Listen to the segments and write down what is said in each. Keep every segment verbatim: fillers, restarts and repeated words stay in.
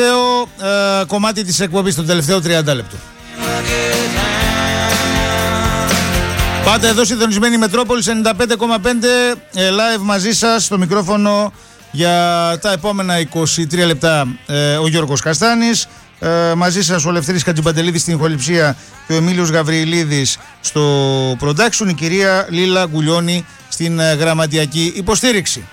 Ε, κομμάτι της εκπομπής, το τελευταίο τριάντα λεπτό. Πάτε εδώ συντονισμένη Μετρόπολης ενενήντα πέντε κόμμα πέντε, ε, live μαζί σας στο μικρόφωνο για τα επόμενα είκοσι τρία λεπτά, ε, ο Γιώργος Καστάνης, ε, μαζί σας ο Λευτέρης Χατζηπαντελίδης στην ηχοληψία και ο Εμίλιος Γαβριηλίδης στο production, η κυρία Λίλα Γκουλιώνη στην ε, γραμματιακή υποστήριξη.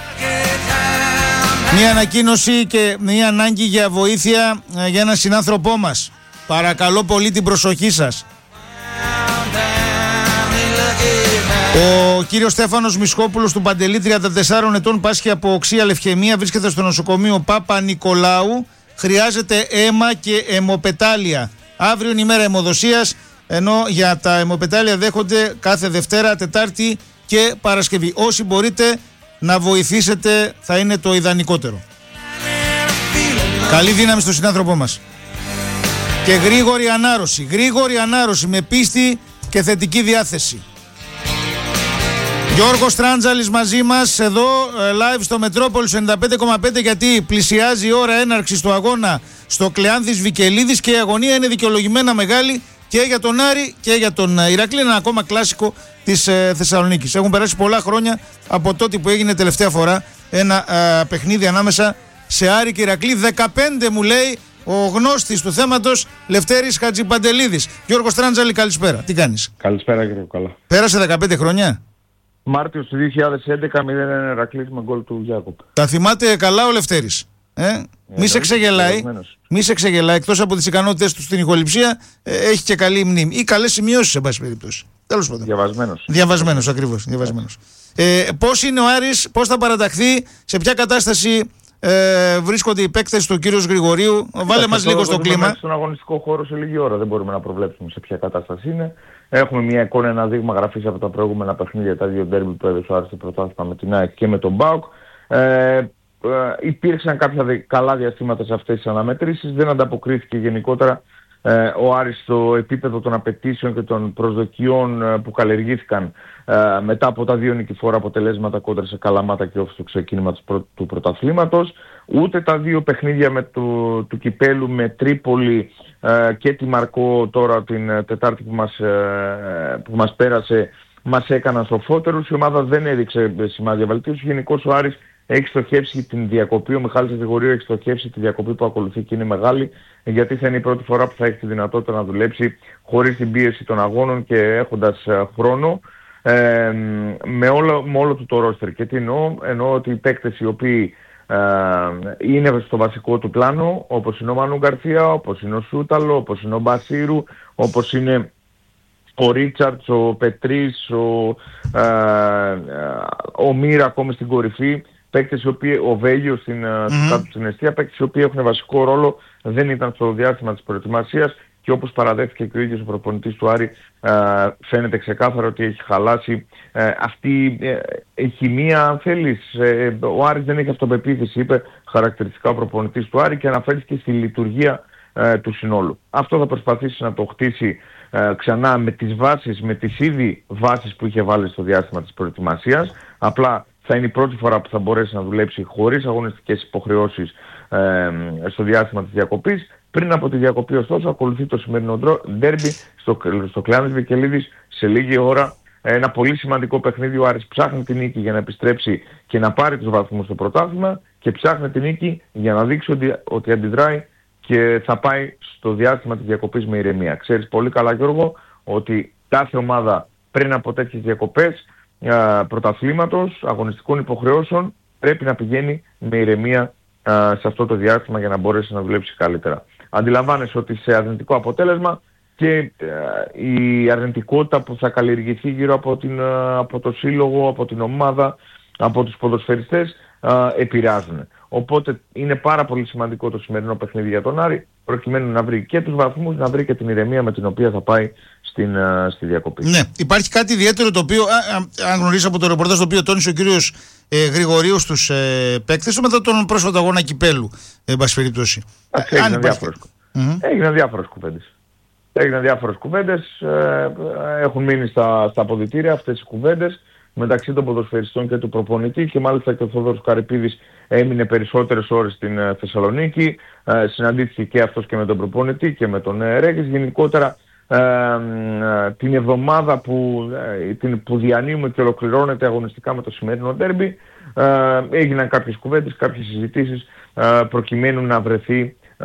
Μία ανακοίνωση και μία ανάγκη για βοήθεια ε, για έναν συνάνθρωπό μας. Παρακαλώ πολύ την προσοχή σας. Ο κύριος Στέφανος Μισχόπουλος του Παντελή, τριάντα τεσσάρων ετών, πάσχει από οξεία λευκαιμία, βρίσκεται στο νοσοκομείο Πάπα Νικολάου, χρειάζεται αίμα και αιμοπετάλια. Αύριο είναι η μέρα αιμοδοσίας, ενώ για τα αιμοπετάλια δέχονται κάθε Δευτέρα, Τετάρτη και Παρασκευή. Όσοι μπορείτε να βοηθήσετε θα είναι το ιδανικότερο. Καλή δύναμη στον συνάνθρωπό μας. Και γρήγορη ανάρρωση, γρήγορη ανάρρωση με πίστη και θετική διάθεση. Γιώργος Τράντζαλης μαζί μας εδώ live στο Μετρόπολης ενενήντα πέντε κόμμα πέντε, γιατί πλησιάζει η ώρα έναρξης του αγώνα στο Κλεάνθης Βικελίδης και η αγωνία είναι δικαιολογημένα μεγάλη και για τον Άρη και για τον Ηρακλή, ένα ακόμα κλάσικο της ε, Θεσσαλονίκης. Έχουν περάσει πολλά χρόνια από τότε που έγινε τελευταία φορά ένα ε, παιχνίδι ανάμεσα σε Άρη και Ηρακλή. δεκαπέντε μου λέει ο γνώστης του θέματος Λευτέρης Χατζηπαντελίδης. Γιώργος Τράντζαλη, καλησπέρα. Τι κάνεις? Καλησπέρα κύριε καλά. Πέρασε δεκαπέντε χρόνια. Μάρτιος του δύο χιλιάδες έντεκα, μηδέν ένα Ηρακλής με γκολ του Γιάκοπ. Τα θυμάται καλά ο Λευτέρης. Ε? Ε, μη σε ξεγελάει, μη σε ξεγελάει, εκτός από τις ικανότητες του στην ηχοληψία, ε, έχει και καλή μνήμη ή καλές σημειώσεις σε πάση περιπτώσει. Τέλος πάντων. Διαβασμένος. Διαβασμένος, ακριβώς. Διαβασμένος. Ε, πώς είναι ο Άρης, πώς θα παραταχθεί, σε ποια κατάσταση ε, βρίσκονται οι παίκτες του κύριου Γρηγορίου? Βάλε μας λίγο στο κλίμα. Στον αγωνιστικό χώρο σε λίγη ώρα δεν μπορούμε να προβλέψουμε σε ποια κατάσταση είναι. Έχουμε μια εικόνα, ένα δείγμα γραφής από τα προηγούμενα παιχνίδια, τα δύο ντέρμπι που έδωσε ο Άρης στο πρωτάθλημα με την ΑΕΚ και με τον ΠΑΟΚ. Ε, ε, υπήρξαν κάποια δε, καλά διαστήματα σε αυτές τις αναμετρήσεις, δεν ανταποκρίθηκε γενικότερα ε, ο Άρης στο επίπεδο των απαιτήσεων και των προσδοκιών ε, που καλλιεργήθηκαν ε, μετά από τα δύο νικηφόρα αποτελέσματα κόντρα σε Καλαμάτα και Όφη στο ξεκίνημα του, πρω, του πρωταθλήματος. Ούτε τα δύο παιχνίδια με το, του Κυπέλου με Τρίπολη ε, και τη Μαρκό τώρα την Τετάρτη που μας, ε, που μας πέρασε μας έκαναν σοφότερους. Η ομάδα δεν έδειξε σημάδια βελτίωση. Γενικώς ο Άρης έχει στοχεύσει την διακοπή, ο Μιχάλης Γρηγορίου έχει στοχεύσει τη διακοπή που ακολουθεί και είναι μεγάλη, γιατί θα είναι η πρώτη φορά που θα έχει τη δυνατότητα να δουλέψει χωρίς την πίεση των αγώνων και έχοντας χρόνο ε, με, όλο, με όλο του το ρόστερ. Και τι εννοώ? Εννοώ ότι οι παίκτες οι οποίοι ε, είναι στο βασικό του πλάνο, όπως είναι ο Μανού Γκαρσία, όπως είναι ο Σούταλο, όπως είναι ο Μπασίρου, όπως είναι ο Ρίτσαρτς, ο Πετρίς, ο, ε, ο Μύρα ακόμη στην κορυφή, παίκτες οι οποίοι, ο Βέλγιος στην, mm-hmm. στην αιστεία, παίκτες οι οποίοι έχουν βασικό ρόλο, δεν ήταν στο διάστημα της προετοιμασίας και όπως παραδέχθηκε και ο ίδιος ο προπονητής του Άρη, ε, φαίνεται ξεκάθαρα ότι έχει χαλάσει ε, αυτή ε, η χημεία, αν θέλεις. Ε, ο Άρης δεν έχει αυτοπεποίθηση, είπε χαρακτηριστικά ο προπονητής του Άρη, και αναφέρθηκε στη λειτουργία ε, του συνόλου. Αυτό θα προσπαθήσει να το χτίσει ε, ξανά με τις βάσεις, με τις ήδη βάσεις που είχε βάλει στο διάστημα της προετοιμασίας. Απλά θα είναι η πρώτη φορά που θα μπορέσει να δουλέψει χωρίς αγωνιστικές υποχρεώσεις ε, στο διάστημα της διακοπής. Πριν από τη διακοπή, ωστόσο, ακολουθεί το σημερινό ντέρμπι στο, στο Κλεάνθης Βικελίδης σε λίγη ώρα. Ένα πολύ σημαντικό παιχνίδι. Ο Άρης ψάχνει την νίκη για να επιστρέψει και να πάρει τους βαθμούς στο πρωτάθλημα και ψάχνει την νίκη για να δείξει ότι, ότι αντιδράει και θα πάει στο διάστημα της διακοπής με ηρεμία. Ξέρεις πολύ καλά, Γιώργο, ότι κάθε ομάδα πριν από τέτοιες διακοπές πρωταθλήματος, αγωνιστικών υποχρεώσεων, πρέπει να πηγαίνει με ηρεμία α, σε αυτό το διάστημα για να μπορέσει να δουλέψει καλύτερα. Αντιλαμβάνεσαι ότι σε αρνητικό αποτέλεσμα και α, η αρνητικότητα που θα καλλιεργηθεί γύρω από, την, α, από το σύλλογο, από την ομάδα, από τους ποδοσφαιριστές α, επηρεάζουν. Οπότε είναι πάρα πολύ σημαντικό το σημερινό παιχνίδι για τον Άρη, προκειμένου να βρει και τους βαθμούς, να βρει και την ηρεμία με την οποία θα πάει στην, uh, στη διακοπή. Ναι, υπάρχει κάτι ιδιαίτερο το οποίο, α, α, αν γνωρίζω από το ρεπορτάζ το οποίο τόνισε ο κύριος ε, Γρηγορίου στους ε, παίκτες μετά τον πρόσφατο αγώνα Κυπέλου, εν πάση περιπτώσει. Έγιναν διάφορες, mm-hmm. έγιναν διάφορες κουβέντες. Έγιναν διάφορες κουβέντες, ε, έχουν μείνει στα, στα αποδυτήρια αυτές οι κουβέντες. μεταξύ των ποδοσφαιριστών και του προπονητή, και μάλιστα και ο Θόδωρος Καρυπίδης έμεινε περισσότερες ώρες στην Θεσσαλονίκη, ε, συναντήθηκε και αυτός και με τον προπονητή και με τον ε, Ρέγης. Γενικότερα ε, ε, την εβδομάδα που, ε, την, που διανύουμε και ολοκληρώνεται αγωνιστικά με το σημερινό ντέρμπι, ε, έγιναν κάποιες κουβέντες, κάποιες συζητήσεις ε, προκειμένου να βρεθεί Uh,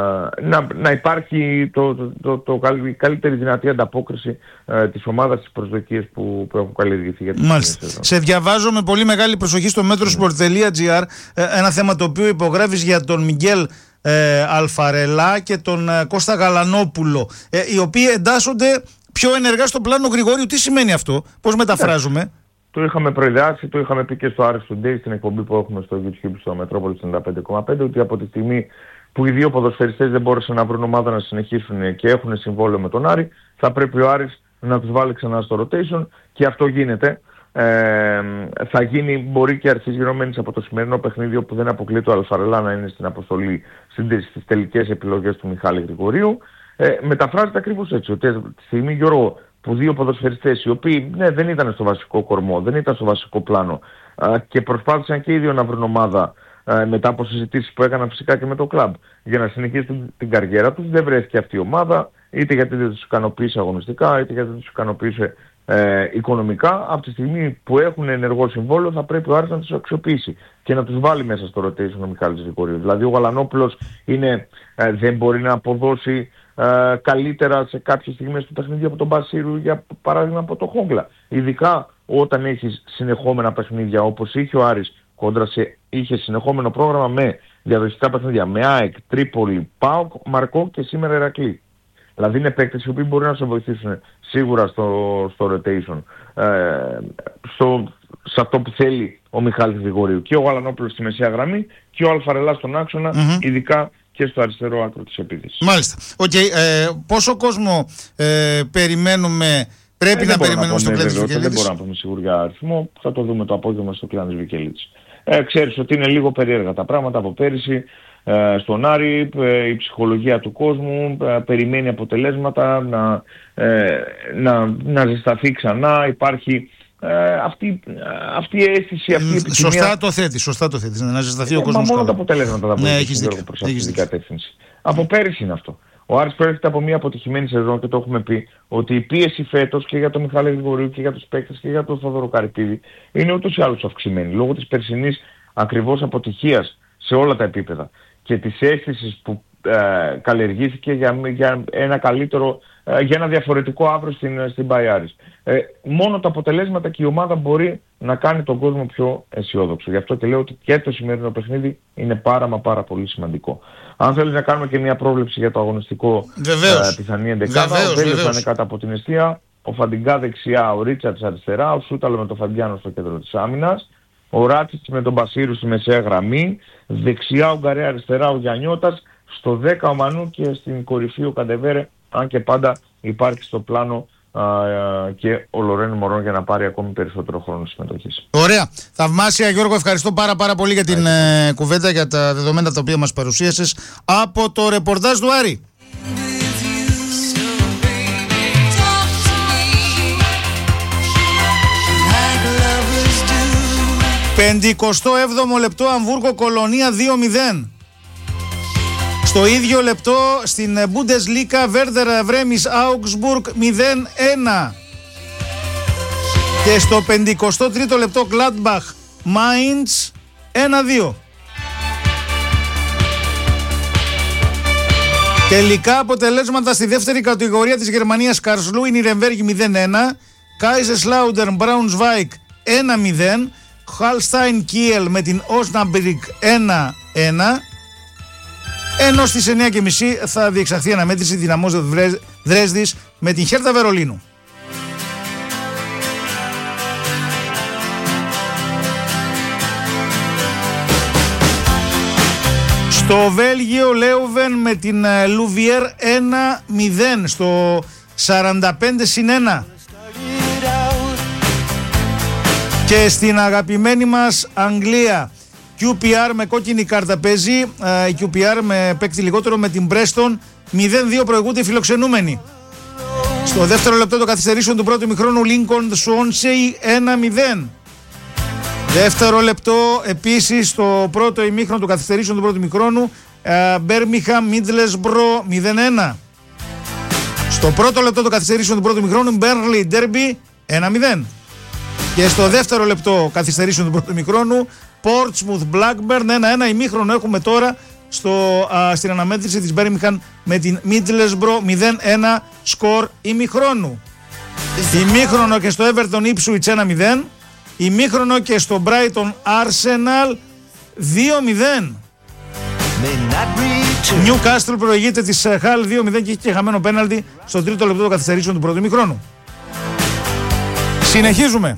να, να υπάρχει το, το, το, το, το καλύτερη δυνατή ανταπόκριση uh, της ομάδας στις προσδοκίες που, που έχουν καλλιεργηθεί για την Μάλιστα. Σε διαβάζω με πολύ μεγάλη προσοχή στο metrosport τελεία gr, mm. ένα θέμα το οποίο υπογράφεις για τον Μιγγέλ ε, Αλφαρελά και τον ε, Κώστα Γαλανόπουλο, ε, οι οποίοι εντάσσονται πιο ενεργά στο πλάνο Γρηγόριου. Τι σημαίνει αυτό, πώς μεταφράζουμε? Yeah. Το είχαμε προειδεάσει, το είχαμε πει και στο Άρης Today, στην εκπομπή που έχουμε στο YouTube στο Μετρόπολης ενενήντα πέντε κόμμα πέντε, ότι από τη στιγμή που οι δύο ποδοσφαιριστές δεν μπόρεσαν να βρουν ομάδα να συνεχίσουν και έχουν συμβόλαιο με τον Άρη, θα πρέπει ο Άρης να τους βάλει ξανά στο rotation, και αυτό γίνεται. Ε, θα γίνει, μπορεί και αρχής γινόμενης από το σημερινό παιχνίδι, όπου δεν αποκλείται ο Αλφαρελά να είναι στην αποστολή στις τελικές επιλογές του Μιχάλη Γρηγορίου. Ε, μεταφράζεται ακριβώς έτσι, ότι τη στιγμή, Γιώργο, που δύο ποδοσφαιριστές οι οποίοι ναι, δεν ήταν στο βασικό κορμό, δεν ήταν στο βασικό πλάνο, α, και προσπάθησαν και οι δύο να βρουν ομάδα α, μετά από συζητήσεις που έκαναν φυσικά και με το κλαμπ για να συνεχίσουν την, την καριέρα τους, δεν βρέθηκε αυτή η ομάδα, είτε γιατί δεν τους ικανοποίησε αγωνιστικά, είτε γιατί δεν τους ικανοποίησε ε, οικονομικά. Από τη στιγμή που έχουν ενεργό συμβόλαιο, θα πρέπει ο Άρης να τους αξιοποιήσει και να τους βάλει μέσα στο rotation ο Μιχάλης Γρηγορίου. Δηλαδή ο Γαλανόπουλος είναι, ε, δεν μπορεί να αποδώσει Uh, καλύτερα σε κάποιες στιγμές του παιχνιδιού από τον Μπασίρου, για παράδειγμα από τον Χόγκλα. Ειδικά όταν έχεις συνεχόμενα παιχνίδια, όπως είχε ο Άρης κόντρα σε, είχε συνεχόμενο πρόγραμμα με διαδοχικά παιχνίδια με ΑΕΚ, Τρίπολη, ΠΑΟΚ, Μαρκό και σήμερα Ηρακλή. Δηλαδή είναι παίκτες οι οποίοι μπορεί να σε βοηθήσουν σίγουρα στο, στο rotation, uh, στο, σε αυτό που θέλει ο Μιχάλης Γρηγορίου. Και ο Γαλανόπουλος στη μεσαία γραμμή και ο Αλφαρελάς στον άξονα, mm-hmm. ειδικά και στο αριστερό άκρο της επίθεσης. Μάλιστα. Okay, ε, πόσο κόσμο ε, περιμένουμε, πρέπει ε, να περιμένουμε στο κλάδο της Βικελίδης? Δεν μπορώ να πούμε σίγουρα αριθμό, θα το δούμε το απόγευμα στο κλάδο της Βικελίδης. Ε, ξέρεις ότι είναι λίγο περίεργα τα πράγματα από πέρυσι. Ε, στον Άρη ε, η ψυχολογία του κόσμου ε, περιμένει αποτελέσματα, να, ε, να, να ζεσταθεί ξανά, υπάρχει Ε, αυτή, αυτή η αίσθηση, αυτή η επιθυμία... Σωστά το θέτει, σωστά το θέτει. Να ζεσταθεί ε, ο κόσμος. Μα μόνο τα αποτελέσματα θα βοηθήσουν ναι, προς αυτή την κατεύθυνση. Από πέρυσι είναι αυτό. Ο Άρης προέρχεται από μια αποτυχημένη σεζόν και το έχουμε πει ότι η πίεση φέτος και για τον Μιχάλη Γρηγορίου και για τους παίκτες και για τον Θόδωρο Καρυπίδη είναι ούτως ή άλλως αυξημένη λόγω της περσινής ακριβώς αποτυχίας σε όλα τα επίπεδα και της αίσθησης που ε, καλλιεργήθηκε για, για ένα καλύτερο, ε, για ένα διαφορετικό αύριο στην, στην Μπαϊάρης. Ε, μόνο τα αποτελέσματα και η ομάδα μπορεί να κάνει τον κόσμο πιο αισιόδοξο. Γι' αυτό και λέω ότι και το σημερινό παιχνίδι είναι πάρα μα πάρα πολύ σημαντικό. Αν θέλεις να κάνουμε και μια πρόβλεψη για το αγωνιστικό, ε, πιθανή εντεκάδα, ο Βέλιος θα είναι κάτω από την εστία, ο Φαντιγκά δεξιά, ο Ρίτσαρτς αριστερά, ο Σούταλο με τον Φαντιάνο στο κέντρο της άμυνας, ο Ράτσιτς με τον Μπασίρου στη μεσαία γραμμή, δεξιά ο Γκαρέ, αριστερά ο Γιαννιώτας, στο δέκα ο Μανού και στην κορυφή ο Καντεβέρε, αν και πάντα υπάρχει στο πλάνο α, α, και ο Λορένο Μωρόν για να πάρει ακόμη περισσότερο χρόνο συμμετοχής. Ωραία. Θαυμάσια, Γιώργο, ευχαριστώ πάρα πάρα πολύ για την ε, κουβέντα, για τα δεδομένα τα οποία μας παρουσίασες από το ρεπορτάζ του Άρη. πενηκοστό έβδομο λεπτό, Αμβούργο Κολονία δύο μηδέν. Στο ίδιο λεπτό στην Bundesliga, Werder Βρέμις Augsburg μηδέν ένα. Και στο πενηκοστό τρίτο λεπτό, Gladbach Mainz ένα δύο. Τελικά αποτελέσματα στη δεύτερη κατηγορία της Γερμανίας: Καρσλούι Νιρεμβέργη μηδέν ένα, Kaiserslautern Braunschweig ένα μηδέν, Holstein Kiel με την Osnabrück ένα ένα. Ενώ στις εννιά και μισή θα διεξαχθεί αναμέτρηση Δυναμός Δρέσδης με την Χέρτα Βερολίνου. Στο Βέλγιο, Λέουβεν με την Λουβιέρ ένα μηδέν στο σαράντα πέντε συν ένα. Και στην αγαπημένη μας Αγγλία, κιου πι αρ με κόκκινη κάρτα παίζει, η κιου πι αρ με παίκτη λιγότερο με την Preston, μηδέν δύο προηγούνται οι φιλοξενούμενοι. Στο δεύτερο λεπτό των καθυστερήσεων του πρώτου ημιχρόνου, Lincoln Swansea ένα μηδέν. Δεύτερο λεπτό επίσης στο πρώτο ημίχρονο του καθυστερήσεων του πρώτου ημιχρόνου, Birmingham Middlesbrough μηδέν ένα. Στο πρώτο λεπτό των καθυστερήσεων του πρώτου ημιχρόνου, Burnley Derby ένα μηδέν. Και στο δεύτερο λεπτό καθυστερήσεων του πρώτου ημιχρόνου, Portsmouth Blackburn ένα ένα. Ημίχρονο έχουμε τώρα στο, α, στην αναμέτρηση της Birmingham με την Middlesbrough μηδέν ένα σκορ ημιχρόνου. Ημίχρονο και στο Everton Ipswich ένα μηδέν. Ημίχρονο και στο Brighton Arsenal δύο μηδέν. Newcastle προηγείται της Hull δύο μηδέν και έχει και χαμένο πέναλτι στο τρίτο λεπτό των καθυστερήσεων του πρώτου ημιχρόνου. Συνεχίζουμε.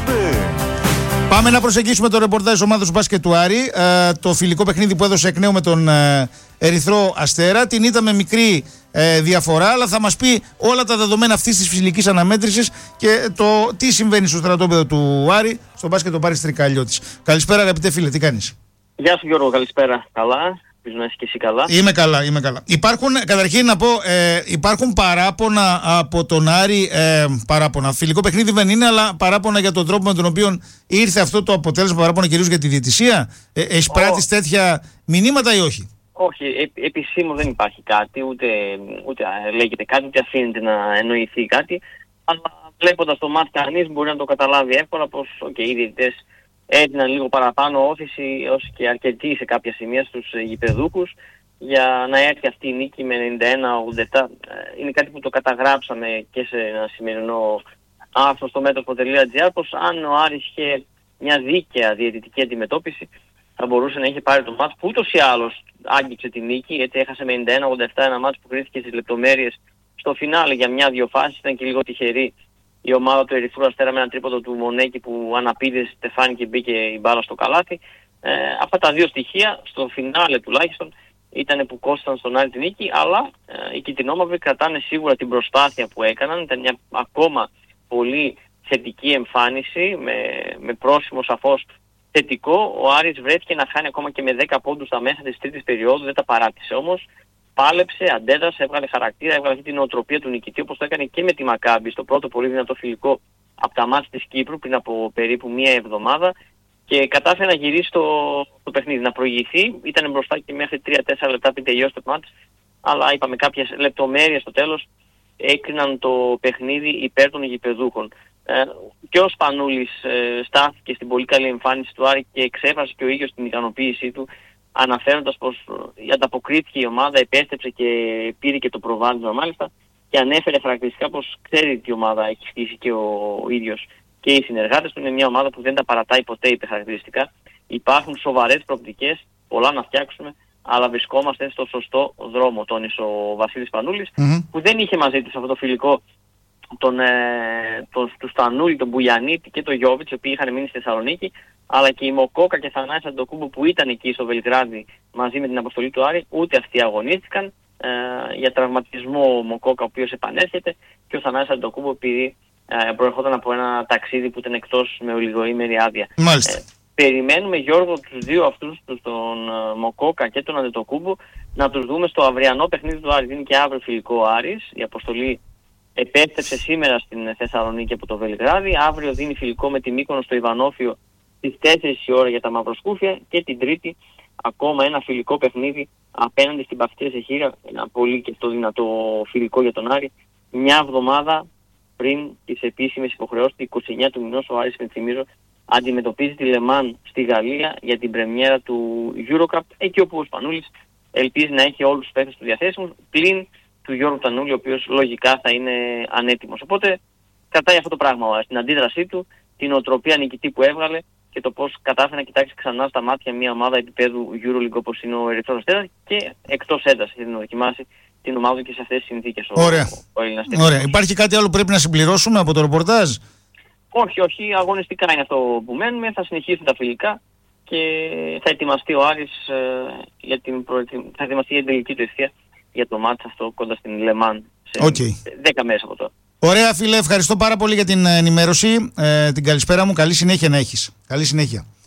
Πάμε να προσεγγίσουμε το ρεπορτάζ της ομάδας του μπάσκετ του Άρη. Ε, το φιλικό παιχνίδι που έδωσε εκ νέου με τον ε, Ερυθρό Αστέρα. Την είδαμε με μικρή ε, διαφορά, αλλά θα μας πει όλα τα δεδομένα αυτής της φυσικής αναμέτρησης και το τι συμβαίνει στο στρατόπεδο του Άρη, στο μπάσκετ του Πάρης Τρικαλιώτης. Καλησπέρα, αγαπητέ φίλε, τι κάνεις? Γεια σου Γιώργο, καλησπέρα. Καλά. Ελπίζω να είσαι και εσύ καλά. Είμαι καλά, είμαι καλά. Υπάρχουν, καταρχήν να πω, ε, υπάρχουν παράπονα από τον Άρη, ε, παράπονα. Φιλικό παιχνίδι δεν είναι, αλλά παράπονα για τον τρόπο με τον οποίο ήρθε αυτό το αποτέλεσμα, παράπονα κυρίως για τη διαιτησία. Ε, Έχεις πράττεις τέτοια μηνύματα ή όχι? Όχι, ε, επισήμως δεν υπάρχει κάτι, ούτε, ούτε λέγεται κάτι, ούτε αφήνεται να εννοηθεί κάτι. Αλλά βλέποντας το μάτι κανείς μπορεί να το καταλάβει εύκολα πως okay, οι διαιτητές έδιναν λίγο παραπάνω όθηση, ως και αρκετοί σε κάποια σημεία στους γηπεδούχους, για να έρθει αυτή η νίκη με ενενήντα ένα ογδόντα επτά. Είναι κάτι που το καταγράψαμε και σε ένα σημερινό άρθρο στο μέτωπο τελεία τζι άρ, πως αν ο Άρης είχε μια δίκαια διαιτητική αντιμετώπιση, θα μπορούσε να είχε πάρει το μάτς που ούτως ή άλλως άγγιξε τη νίκη, γιατί έχασε με ενενήντα ένα ογδόντα επτά ένα μάτς που κρίθηκε στις λεπτομέρειες στο φινάλε για μια-δυο φάσεις. Ήταν και λίγο τυχερή η ομάδα του Ερυθρού Αστέρα με ένα τρίποντο του Μονέκη που αναπήδησε, στεφάνει και μπήκε η μπάλα στο καλάθι. Ε, αυτά τα δύο στοιχεία στο φινάλε τουλάχιστον ήταν που κόστησαν στον Άρη την νίκη, αλλά ε, οι κυτρινόμαυροι κρατάνε σίγουρα την προσπάθεια που έκαναν. Ήταν μια ακόμα πολύ θετική εμφάνιση με, με πρόσημο σαφώς θετικό. Ο Άρης βρέθηκε να χάνει ακόμα και με δέκα πόντους στα μέσα της τρίτης περίοδου, δεν τα παράτησε όμως. Πάλεψε, αντέδρασε, έβγαλε χαρακτήρα, έβγαλε αυτή την νοοτροπία του νικητή, όπως το έκανε και με τη Μακάμπη στο πρώτο πολύ δυνατό φιλικό από τα μάτς της Κύπρου πριν από περίπου μία εβδομάδα, και κατάφερε να γυρίσει το, το παιχνίδι, να προηγηθεί. Ήταν μπροστά και μέχρι τρία τέσσερα λεπτά πριν τελειώσει το μάτς, αλλά είπαμε κάποιες λεπτομέρειες στο τέλος έκριναν το παιχνίδι υπέρ των γηπεδούχων. Ε, και ο Σπανούλης ε, στάθηκε στην πολύ καλή εμφάνιση του Άρη και εξέφρασε και ο ίδιος την ικανοποίησή του, αναφέροντας πως ανταποκρίθηκε η ομάδα, επέστρεψε και πήρε και το προβάδισμα μάλιστα, και ανέφερε χαρακτηριστικά πως ξέρει τι ομάδα έχει χτίσει και ο, ο ίδιος και οι συνεργάτες του. Είναι μια ομάδα που δεν τα παρατάει ποτέ, είπε χαρακτηριστικά. Υπάρχουν σοβαρές προοπτικές, πολλά να φτιάξουμε, αλλά βρισκόμαστε στο σωστό δρόμο, τόνισε ο Βασίλης Σπανούλης, mm-hmm. που δεν είχε μαζί του σε αυτό το φιλικό τον, ε, τον, του Στανούλη, τον Μπουγιανίτη και τον Γιώβιτς, οι οποίοι είχαν μείνει στη Θεσσαλονίκη, αλλά και η Μοκόκα και Θανάσης Αντετοκούμπο που ήταν εκεί στο Βελιγράδι μαζί με την αποστολή του Άρη, ούτε αυτοί αγωνίστηκαν. Ε, για τραυματισμό ο Μοκόκα, ο οποίος επανέρχεται, και ο Θανάσης Αντετοκούμπο επειδή ε, προερχόταν από ένα ταξίδι που ήταν εκτός με ολιγοήμερη άδεια. Μάλιστα. Ε, περιμένουμε, Γιώργο, τους δύο αυτούς, τον ε, Μοκόκα και τον Αντετοκούμπο, να τους δούμε στο αυριανό παιχνίδι του Άρη. Είναι και αύριο φιλικό ο Άρης. Η αποστολή επέστρεψε σήμερα στην Θεσσαλονίκη από το Βελιγράδι. Αύριο δίνει φιλικό με τη Μύκονο στο Ιβανόφιο στις τέσσερις η ώρα για τα μαυροσκούφια, και την Τρίτη ακόμα ένα φιλικό παιχνίδι απέναντι στην Παυτία Ζεχήρα, ένα πολύ και το δυνατό φιλικό για τον Άρη, μια εβδομάδα πριν τις επίσημες υποχρεώσεις, είκοσι εννέα του μηνός. Ο Άρης, θυμίζω, αντιμετωπίζει τη Λεμάν στη Γαλλία για την πρεμιέρα του Eurocup, εκεί όπου ο Σπανούλης ελπίζει να έχει όλους τους παίκτες του διαθέσιμους, πλην του Γιώργου Τανούλη, ο οποίος λογικά θα είναι ανέτοιμος. Οπότε κρατάει αυτό το πράγμα ο Άρης, την αντίδρασή του, την οτροπία νικητή που έβγαλε και το πώς κατάφερε να κοιτάξει ξανά στα μάτια μια ομάδα επίπεδου EuroLeague όπως είναι ο Ερυθρός Αστέρας, και εκτός έδρας για να δοκιμάσει την ομάδα του και σε αυτές τις συνθήκες. Ωραία. Ο, ο Έλληνας. Ωραία. Υπάρχει κάτι άλλο που πρέπει να συμπληρώσουμε από το ρεπορτάζ? Όχι, όχι. Αγωνιστικά είναι αυτό που μένουμε. Θα συνεχίσουν τα φιλικά και θα ετοιμαστεί ο Άρης ε, για την, προετοι... θα ετοιμαστεί για την τελική του ευθεία για το μάτς αυτό κοντά στην Λεμάν σε okay. δέκα μέρες από τώρα. Ωραία φίλε, ευχαριστώ πάρα πολύ για την ενημέρωση, ε, την καλησπέρα μου, καλή συνέχεια να έχεις. Καλή συνέχεια.